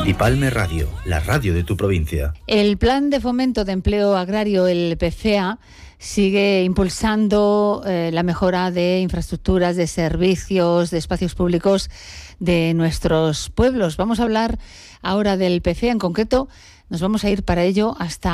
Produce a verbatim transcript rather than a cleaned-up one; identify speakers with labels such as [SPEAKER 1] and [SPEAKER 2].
[SPEAKER 1] Dipalme Radio, la radio de tu provincia.
[SPEAKER 2] El Plan de Fomento de Empleo Agrario, el P F E A, sigue impulsando eh, la mejora de infraestructuras, de servicios, de espacios públicos de nuestros pueblos. Vamos a hablar ahora del P F E A en concreto. Nos vamos a ir para ello hasta